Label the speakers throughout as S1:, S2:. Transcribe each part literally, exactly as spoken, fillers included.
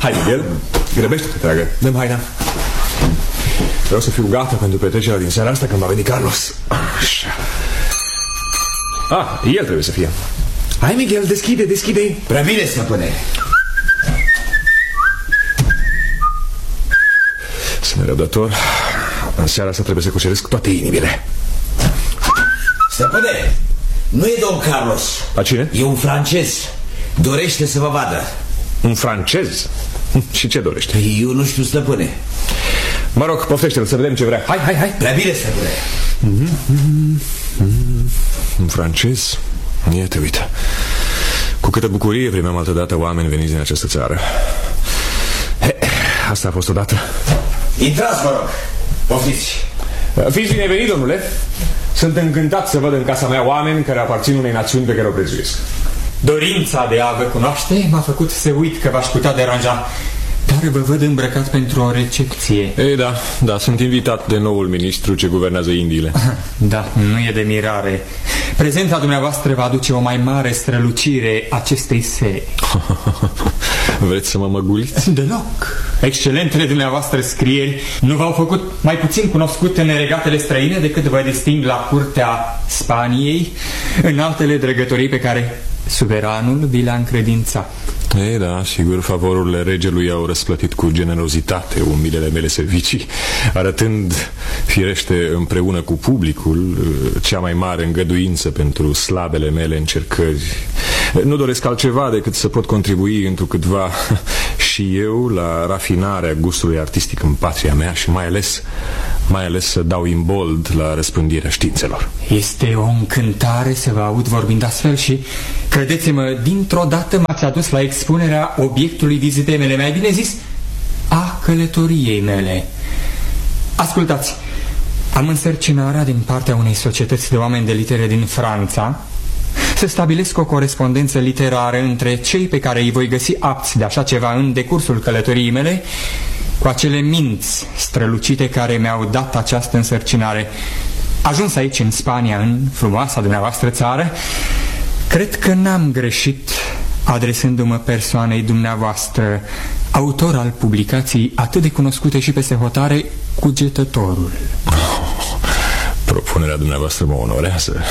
S1: Hai, Miguel, grăbește-te, dragă. Dă-mi haina. Vreau să fiu gata pentru petrecerea din seara asta când va veni Carlos. Așa. Ah, el trebuie să fie. Hai, Miguel, deschide, deschide.
S2: Prea bine, stăpâne.
S1: Sunt nerăbdător. În seara asta trebuie să cuceresc toate inimile.
S2: Stăpâne, nu e domn Carlos.
S1: A cine?
S2: E un francez. Dorește să vă vadă.
S1: Un francez? Și ce dorește?
S2: Eu nu știu, stăpâne.
S1: Mă rog, poftește-l să vedem ce vrea. Hai, hai, hai.
S2: Prea bine, stăpâne.
S1: Un francez? Iată, uite. Cu câtă bucurie primeam altădată oameni veniți din această țară. He, asta a fost odată.
S2: Intrați, vă rog. Poftiți.
S1: Fiți binevenit, domnule. Sunt încântat să văd în casa mea oameni care aparțin unei națiuni pe care o prețuiesc.
S3: Dorința de a vă cunoaște m-a făcut să uit că v-aș putea deranja, dar vă văd îmbrăcat pentru o recepție.
S1: Ei, da, da, sunt invitat de noul ministru ce guvernează Indiile.
S3: Da, nu e de mirare. Prezența dumneavoastră va aduce o mai mare strălucire acestei seri.
S1: Vreți să mă măguliți?
S3: Deloc. Excelentele dumneavoastră scrieri nu v-au făcut mai puțin cunoscut în regatele străine decât vă disting la curtea Spaniei, în altele drăgătorii pe care suveranul vi le-a încredințat.
S1: Ei, da, sigur, favorurile regelui au răsplătit cu generozitate umilele mele servicii, arătând, firește, împreună cu publicul, cea mai mare îngăduință pentru slabele mele încercări. Nu doresc altceva decât să pot contribui întrucâtva și eu la rafinarea gustului artistic în patria mea și mai ales, mai ales să dau imbold la răspândirea științelor.
S3: Este o încântare să vă aud vorbind astfel și, credeți-mă, dintr-o dată m-ați adus la expunerea obiectului vizitei mele, mai bine zis, a călătoriei mele. Ascultați, am însărcinarea din partea unei societăți de oameni de litere din Franța să stabilesc o corespondență literară între cei pe care îi voi găsi apți de așa ceva în decursul călătoriei mele cu acele minți strălucite care mi-au dat această însărcinare. Ajuns aici, în Spania, în frumoasa dumneavoastră țară, cred că n-am greșit adresându-mă persoanei dumneavoastră, autor al publicației atât de cunoscute și peste hotare, Cugetătorul.
S1: Oh, propunerea dumneavoastră mă onorează.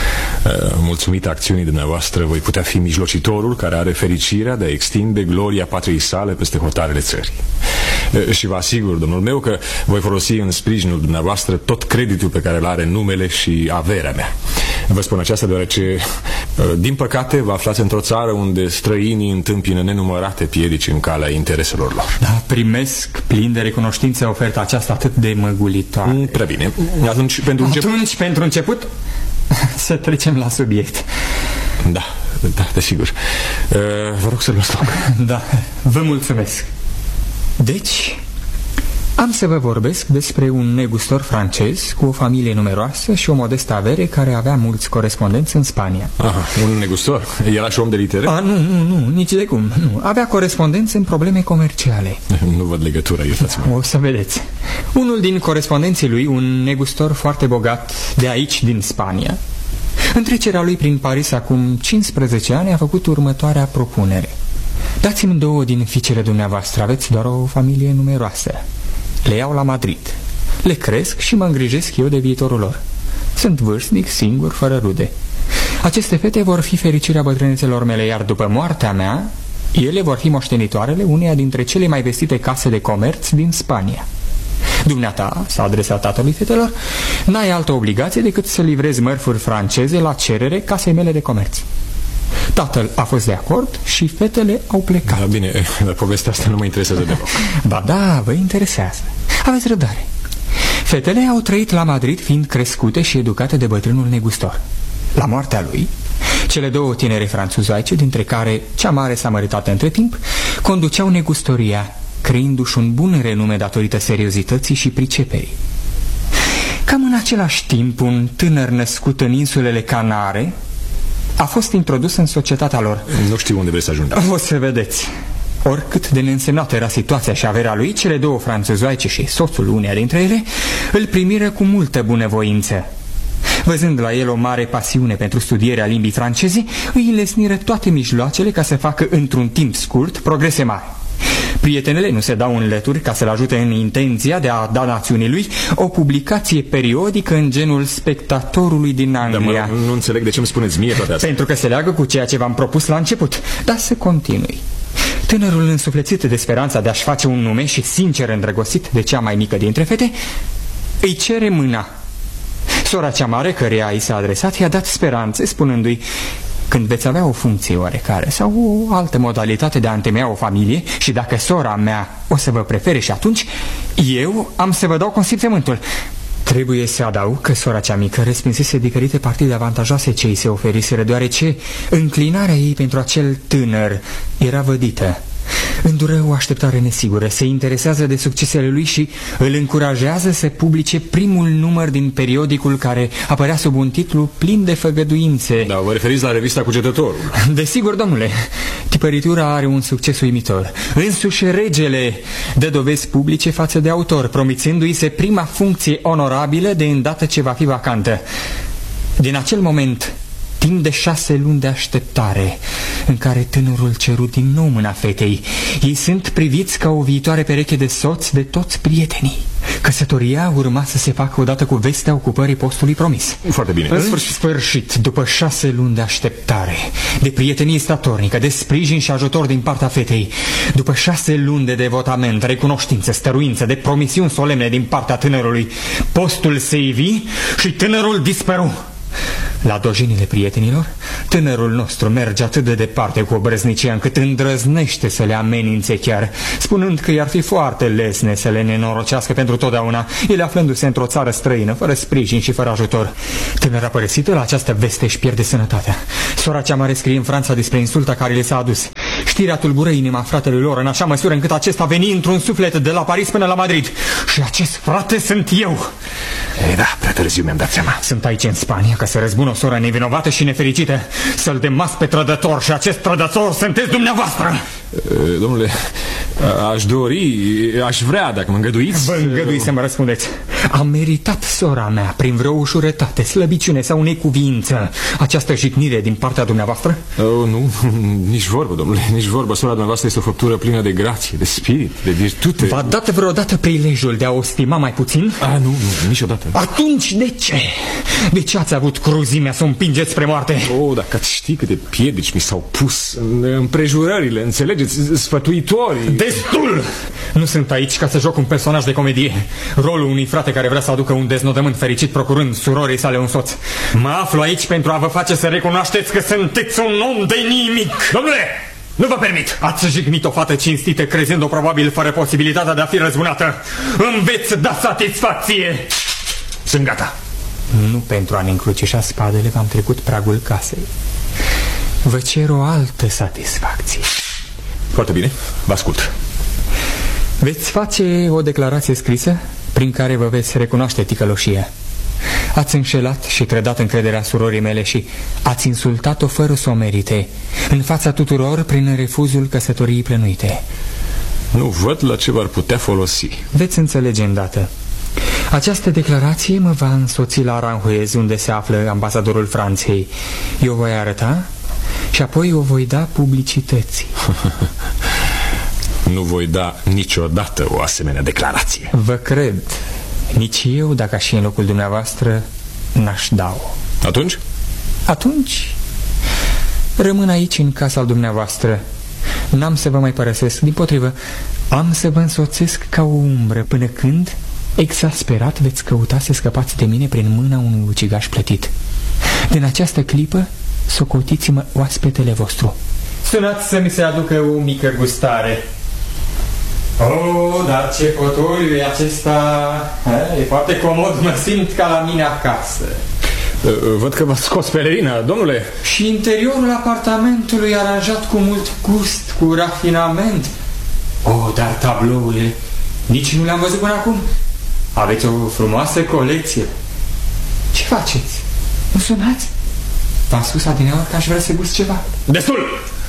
S1: Mulțumit acțiunii dumneavoastră, voi putea fi mijlocitorul care are fericirea de a extinde gloria patriei sale peste hotarele țării. Și vă asigur, domnul meu, că voi folosi în sprijinul dumneavoastră tot creditul pe care îl are numele și averea mea. Vă spun aceasta deoarece, din păcate, vă aflați într-o țară unde străinii întâmpină nenumărate piedici în calea intereselor lor.
S3: Da, primesc plin de recunoștință oferta aceasta atât de măgulitoare.
S1: Prea bine. Atunci, pentru început...
S3: Atunci, pentru început, să trecem la subiect.
S1: Da, da, desigur. Vă rog să luați loc.
S3: Da, vă mulțumesc. Deci, am să vă vorbesc despre un negustor francez cu o familie numeroasă și o modestă avere care avea mulți corespondenți în Spania.
S1: Aha, un negustor? Era și om de litere?
S3: A, nu, nu, nu, nici de cum. Nu. Avea corespondenți în probleme comerciale.
S1: Nu văd legătura, iertați-mă.
S3: O să vedeți. Unul din corespondenții lui, un negustor foarte bogat de aici, din Spania, în trecerea lui prin Paris acum cincisprezece ani, a făcut următoarea propunere. Dați-mi două din fiicele dumneavoastră, aveți doar o familie numeroasă. Le iau la Madrid, le cresc și mă îngrijesc eu de viitorul lor. Sunt vârstnic, singur, fără rude. Aceste fete vor fi fericirea bătrânețelor mele, iar după moartea mea, ele vor fi moștenitoarele uneia dintre cele mai vestite case de comerț din Spania. Dumneata, s-a adresat tatălui fetelor, n-ai altă obligație decât să livrezi mărfuri franceze la cerere casei mele de comerț. Tatăl a fost de acord și fetele au plecat.
S1: Da, bine, dar povestea asta nu mă interesează deloc.
S3: Ba da, vă interesează. Aveți răbdare. Fetele au trăit la Madrid fiind crescute și educate de bătrânul negustor. La moartea lui, cele două tinere franțuzoaice, dintre care cea mare s-a măritat între timp, conduceau negustoria, creându-și un bun renume datorită seriozității și priceperii. Cam în același timp, un tânăr născut în insulele Canare a fost introdus în societatea lor.
S1: Nu știu unde vrei să ajungi.
S3: O să vedeți. Oricât de neînsemnată era situația și averea lui, cele două franțuzoaice și soțul uneia dintre ele îl primiră cu multă bunăvoință. Văzând la el o mare pasiune pentru studierea limbii franceze, îi înlesniră toate mijloacele ca să facă într-un timp scurt progrese mari. Prietenele nu se dau în lături ca să-l ajute în intenția de a da națiunii lui o publicație periodică în genul Spectatorului din Anglia.
S1: Dar mă, nu înțeleg de ce îmi spuneți mie toate astea.
S3: Pentru că se leagă cu ceea ce v-am propus la început. Dar să continui. Tânărul însuflețit de speranța de a-și face un nume și sincer îndrăgostit de cea mai mică dintre fete, îi cere mâna. Sora cea mare, căreia i s-a adresat, i-a dat speranțe, spunându-i: când veți avea o funcție oarecare sau o altă modalitate de a întemeia o familie și dacă sora mea o să vă prefere și atunci, eu am să vă dau consimțământul. Trebuie să adaug că sora cea mică respinsese diferite partide avantajoase ce îi se oferiseră, deoarece înclinarea ei pentru acel tânăr era vădită. Îndură o așteptare nesigură, se interesează de succesele lui și îl încurajează să publice primul număr din periodicul care apărea sub un titlu plin de făgăduințe.
S1: Da, vă referiți la revista Cugetătorul.
S3: Desigur, domnule. Tipăritura are un succes uimitor. Însuși regele dă dovezi publice față de autor, promițându-i se prima funcție onorabilă de îndată ce va fi vacantă. Din acel moment, timp de șase luni de așteptare, în care tânărul ceru din nou mâna fetei, ei sunt priviți ca o viitoare pereche de soți de toți prietenii. Căsătoria urma să se facă odată cu vestea ocupării postului promis.
S1: Foarte bine.
S3: În sfârșit, sfârșit, după șase luni de așteptare, de prietenie statornică, de sprijin și ajutor din partea fetei, după șase luni de devotament, recunoștință, stăruință, de promisiuni solemne din partea tânărului, postul se ivi și tânărul dispăru. La dojinile prietenilor, tânărul nostru merge atât de departe cu obrăznicia încât îndrăznește să le amenințe chiar, spunând că i-ar fi foarte lesne să le nenorocească pentru totdeauna, ele aflându-se într-o țară străină, fără sprijin și fără ajutor. Tânăra părăsită la această veste își pierde sănătatea. Sora cea mare scrie în Franța despre insulta care le s-a adus. Știrea tulbură inima fratelui lor în așa măsură încât acesta veni într-un suflet de la Paris până la Madrid. Și acest frate sunt eu.
S1: E, da, prea târziu mi-am dat seama.
S3: Sunt aici în Spania ca să răzbun o soră nevinovată și nefericită, să-l demas pe trădător și acest trădător sunteți dumneavoastră.
S1: E, domnule, aș dori, aș vrea, dacă mă îngăduiți...
S3: Vă îngădui să mă răspundeți. A meritat sora mea, prin vreo ușurătate, slăbiciune sau necuvință, această jignire din partea dumneavoastră?
S1: Oh, nu, nici vorbă, domnule, nici vorbă. Sora dumneavoastră este o făptură plină de grație, de spirit, de virtute.
S3: V-a dat vreodată prilejul de a o stima mai puțin?
S1: A, nu, nu, niciodată.
S3: Atunci de ce? De ce ați avut cruzimea să o împingeți spre moarte?
S1: Oh, dacă ați ști câte piedici mi s-au pus, împrejurările, înțelegeți, sfătuitorii.
S3: Destul! Nu sunt aici ca să joc un personaj de comedie, rolul unui frate care vrea să aducă un deznodământ fericit procurând surorii sale un soț. Mă aflu aici pentru a vă face să recunoașteți că sunteți un om de nimic.
S1: Domnule, nu vă permit.
S3: Ați jignit o fată cinstită, crezând-o probabil fără posibilitatea de a fi răzbunată. Îmi veți da satisfacție.
S1: Sunt gata.
S3: Nu pentru a ne încrucișa spadele v-am trecut pragul casei. Vă cer o altă satisfacție.
S1: Foarte bine, vă ascult.
S3: Veți face o declarație scrisă prin care vă veți recunoaște ticăloșia. Ați înșelat și trădat încrederea surorii mele și ați insultat-o fără să o merite, în fața tuturor prin refuzul căsătoriei plănuite.
S1: Nu văd la ce v-ar putea folosi.
S3: Veți înțelege îndată. Această declarație mă va însoți la Aranjuez, unde se află ambasadorul Franței. Eu voi arăta și apoi o voi da publicității.
S1: Nu voi da niciodată o asemenea declarație.
S3: Vă cred. Nici eu, dacă aș fi în locul dumneavoastră, n-aș da-o.
S1: Atunci?
S3: Atunci rămân aici în casa dumneavoastră. N-am să vă mai părăsesc, dimpotrivă, am să vă însoțesc ca o umbră până când, exasperat, veți căuta să scăpați de mine prin mâna unui ucigaș plătit. Din această clipă socotiți-mă oaspetele vostru. Sunați să mi se aducă o mică gustare. Oh, dar ce fotoliu e acesta! E foarte comod, mă simt ca la mine acasă.
S1: Văd că v-ați scos pelerina, domnule.
S3: Și interiorul apartamentului aranjat cu mult gust, cu rafinament. Oh, dar tablourile nici nu le-am văzut până acum. Aveți o frumoasă colecție. Ce faceți? Nu sunați? V-am spus adineaori că aș vrea să gust ceva.
S1: Destul!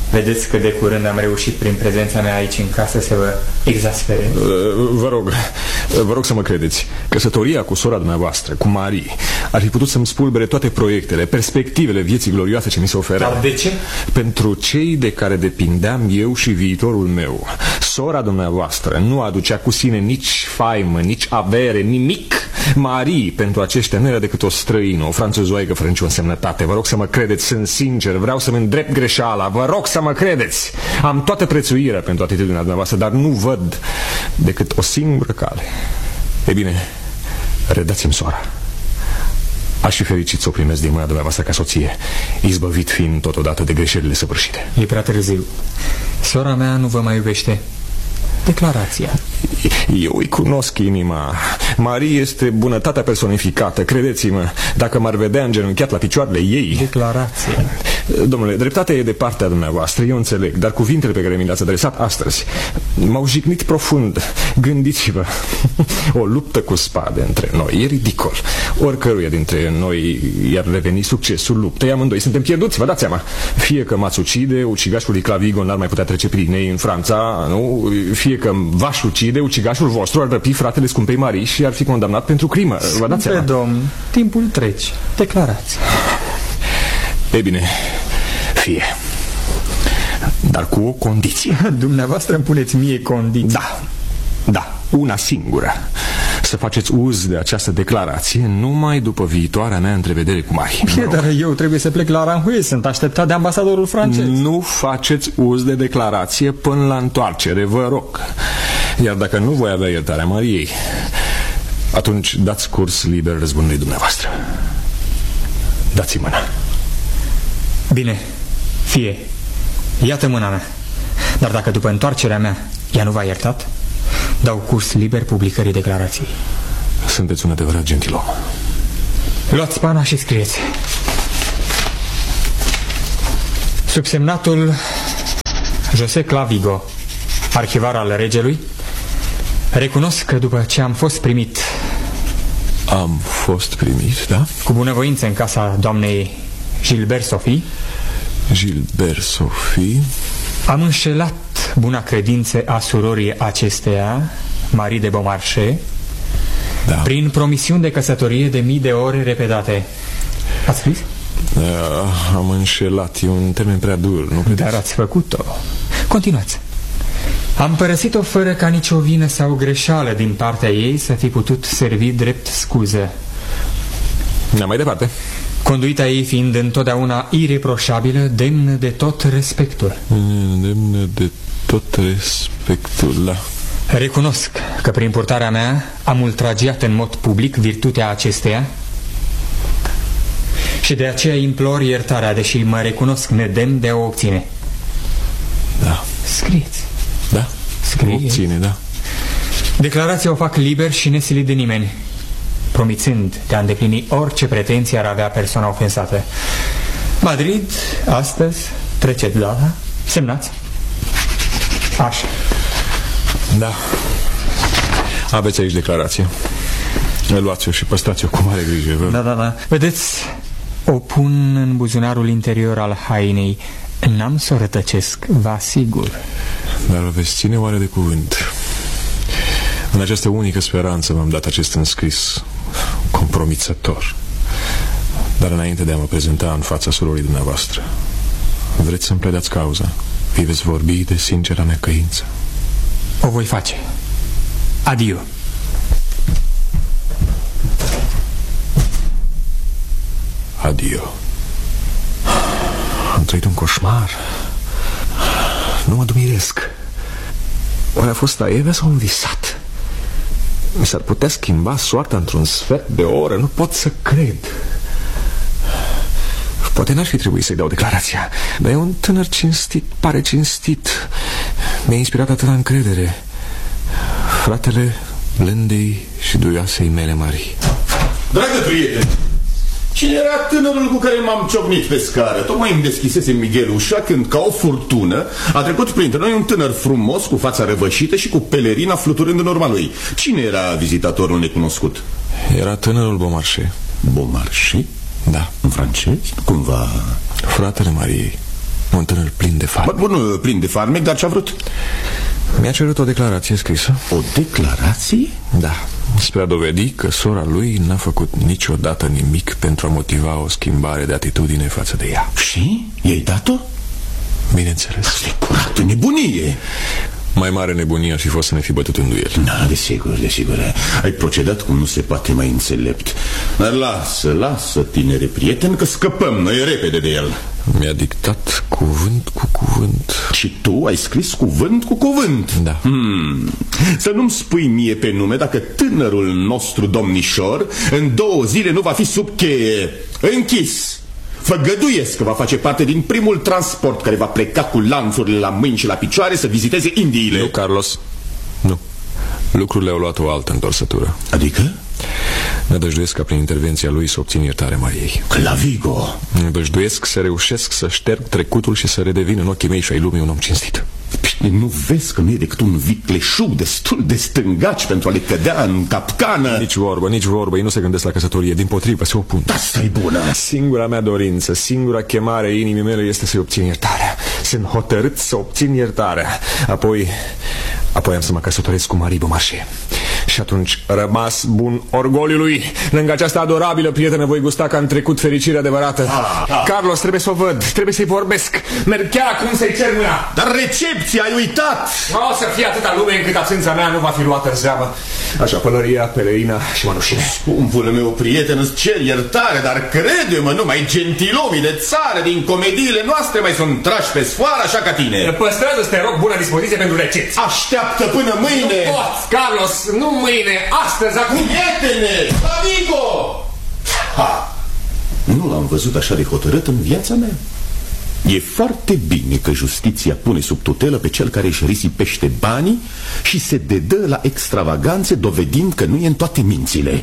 S3: Vedeți că de curând am reușit prin prezența mea aici în casă să vă exaspere.
S1: Vă rog, vă rog să mă credeți. Căsătoria cu sora dumneavoastră, cu Marie, ar fi putut să-mi spulbere toate proiectele, perspectivele vieții glorioase ce mi se oferea.
S3: Dar de ce?
S1: Pentru cei de care depindeam eu și viitorul meu. Sora dumneavoastră nu aducea cu sine nici faimă, nici avere, nimic. Marie, pentru aceștia, nu era decât o străină, o franțuzoaică fără nicio însemnătate. Vă rog să mă credeți, sunt sincer, vreau să-mi îndrept greșeala. Vă rog să mă credeți. Am toată prețuirea pentru atitudinea dumneavoastră, dar nu văd decât o singură cale. E bine, redați-mi sora. Aș fi fericit să o primesc din mâna dumneavoastră ca soție, izbăvit fiind totodată de greșelile săvârșite.
S3: E prea târziu. Sora mea nu vă mai iubește. Declarația.
S1: Eu îi cunosc inima. Marie este bunătatea personificată. Credeți-mă, dacă m-ar vedea îngenunchiat la picioarele ei.
S3: Declarația.
S1: Domnule, dreptatea e de partea dumneavoastră, eu înțeleg, dar cuvintele pe care mi le-ați adresat astăzi m-au jignit profund. Gândiți-vă, o luptă cu spade între noi e ridicol. Oricăruia dintre noi i-ar reveni succesul luptei, amândoi suntem pierduți, vă dați seama. Fie că m-ați ucide, ucigașul lui Clavigo n-ar mai putea trece prin ei în Franța, nu? Fie că v-aș ucide, ucigașul vostru ar răpi fratele scumpei Marie și ar fi condamnat pentru crimă, vă dați seama.
S3: Pe domn, timpul trece. Declarație.
S1: E bine, fie. Dar cu o condiție.
S3: Dumneavoastră îmi puneți mie condiții.
S1: Da, da, una singură. Să faceți uz de această declarație numai după viitoarea mea întrevedere cu Marie.
S3: Bine, dar eu trebuie să plec la Aranjuez. Sunt așteptat de ambasadorul francez.
S1: Nu faceți uz de declarație până la întoarcere, vă rog. Iar dacă nu voi avea iertarea Mariei, atunci dați curs liber răzbunului dumneavoastră. Dați-i mâna.
S3: Bine, fie. Iată mâna mea. Dar dacă după întoarcerea mea ea nu v-a iertat, dau curs liber publicării declarației.
S1: Sunteți un adevărat gentilom.
S3: Luați pana și scrieți. Subsemnatul José Clavigo, arhivar al regelui, recunosc că după ce am fost primit
S1: Am fost primit, da?
S3: cu bunăvoință în casa doamnei Gilbert Sophie
S1: Gilbert Sophie
S3: am înșelat buna credință a surorii acesteia, Marie de Beaumarchais,
S1: da.
S3: Prin promisiuni de căsătorie de mii de ore repetate. Ați scris?
S1: Da, am înșelat, e un termen prea dur, nu credeți?
S3: Dar ați făcut-o. Continuați. Am părăsit-o fără ca nicio vină sau greșeală din partea ei să fi putut servi drept scuză.
S1: Da, mai departe.
S3: Conduita ei fiind întotdeauna ireproșabilă, demnă de tot respectul.
S1: Demnă de tot respectul, da.
S3: Recunosc că prin purtarea mea am ultragiat în mod public virtutea acesteia și de aceea implor iertarea, deși mă recunosc nedemn de a o obține.
S1: Da.
S3: Scrieți.
S1: Da?
S3: Scrieți.
S1: Obține, da.
S3: Declarația o fac liber și nesilit de nimeni, promițând de a îndeplini orice pretenție ar avea persoana ofensată. Madrid, astăzi, treceți data, semnați. Așa.
S1: Da. Aveți aici declarația. Luați-o și păstrați-o cu mare grijă, vă.
S3: Da, da, da. Vedeți, o pun în buzunarul interior al hainei. N-am să o rătăcesc, vă asigur.
S1: Dar o veți ține oare de cuvânt. În această unică speranță m-am dat acest înscris compromițător. Dar înainte de a mă prezenta în fața surorii dumneavoastră, vreți să-mi pledați cauza? Îi veți vorbi de sincera mea căință?
S3: O voi face. Adio.
S1: Adio. Am trăit un coșmar. Nu mă dumiresc. Oare a fost aievea sau un visat? Mi s-ar putea schimba soarta într-un sfert de oră. Nu pot să cred. Poate n-ar fi trebuit să-i dau declarația, dar e un tânăr cinstit, pare cinstit. Mi-a inspirat atâta încredere. Fratele blândei și duioasei mele Marie.
S4: Dragă prieten, cine era tânărul cu care m-am ciocnit pe scară? Tocmai îmi deschisese Miguel ușa când, ca o furtună, a trecut printre noi un tânăr frumos, cu fața răvășită și cu pelerina fluturând în urma lui. Cine era vizitatorul necunoscut?
S1: Era tânărul Beaumarchais.
S4: Beaumarchais?
S1: Da.
S4: În francez? Cumva...
S1: Fratele Mariei. Un tânăr plin de farmec.
S4: Bă, nu plin de farmec, dar ce-a vrut?
S1: Mi-a cerut o declarație scrisă.
S4: O declarație?
S1: Da, spre a dovedi că sora lui n-a făcut niciodată nimic pentru a motiva o schimbare de atitudine față de ea.
S4: Și? I-ai dat-o?
S1: Bineînțeles.
S4: Asta e curată nebunie.
S1: Mai mare nebunie ar fi fost să ne fi bătut în duel.
S4: Da, desigur, desigur. Ai procedat cum nu se poate mai înțelept. Dar lasă, lasă, tinere prieten, că scăpăm noi repede de el.
S1: Mi-a dictat cuvânt cu cuvânt.
S4: Și tu ai scris cuvânt cu cuvânt?
S1: Da.
S4: hmm. Să nu-mi spui mie pe nume dacă tânărul nostru domnișor în două zile nu va fi sub cheie, închis. Făgăduiesc că va face parte din primul transport care va pleca cu lanțurile la mâini și la picioare să viziteze Indiile.
S1: Nu, Carlos, nu. Lucrurile au luat o altă întorsătură.
S4: Adică?
S1: Nădăjduiesc ca prin intervenția lui să obțin iertare Mariei.
S4: Clavigo!
S1: Nădăjduiesc să reușesc să șterg trecutul și să redevin în ochii mei și ai lumii un om cinstit.
S4: Nu vezi că nu e decât un vicleșug destul de stângaci pentru a le cădea în capcană?
S1: Nici vorbă, nici vorbă, ei nu se gândesc la căsătorie, dimpotrivă, se opun.
S4: Asta-i bună!
S1: Singura mea dorință, singura chemare a inimii mele este să-i obțin iertarea. Sunt hotărât să obțin iertarea. Apoi, apoi am să mă căsătoresc cu Marie Beaumarchais. Și atunci, rămas bun orgoliului, lângă această adorabilă prietenă voi gusta ca în trecut fericirea adevărată.
S4: ah, ah.
S1: Carlos, trebuie să o văd, trebuie să-i vorbesc. Merg chiar acum să-i cer mâna.
S4: Dar recepția ai uitat!
S1: O să fie atâta lume încât absența mea nu va fi luată în seamă. Așa, pălăria, pelerina și mănușile.
S4: Scumpul meu prieten, îți cer iertare, dar crede-mă, numai gentilomii de țară din comediile noastre mai sunt trași pe sfoară așa ca tine.
S1: Păstrează-ți, te rog, bună dispoziție pentru recepție.
S4: Așteaptă până mâine!
S1: Nu poți, Carlos, nu mâine, astăzi, acum.
S4: Prietene, amigo! Ha! Nu l-am văzut așa de hotărât în viața mea. E foarte bine că justiția pune sub tutelă pe cel care își risipește banii și se dedă la extravaganțe, dovedind că nu e în toate mințile.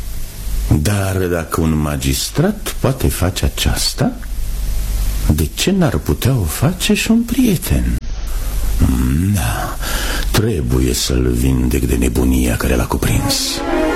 S4: Dar dacă un magistrat poate face aceasta, de ce n-ar putea o face și un prieten? Da, trebuie să-l vindec de nebunia care l-a cuprins.